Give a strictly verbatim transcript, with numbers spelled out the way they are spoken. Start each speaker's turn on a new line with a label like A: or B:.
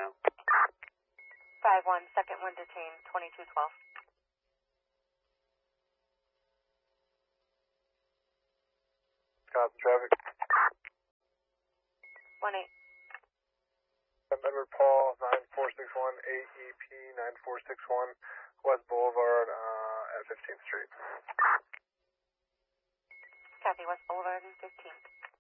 A: now.
B: five one, second one detained, twenty-two twelve.
A: Copy traffic.
B: one eight.
A: Edward Paul, nine four six one, A E P nine four six one, West Boulevard uh, at fifteenth Street.
B: Copy, West Boulevard and fifteenth.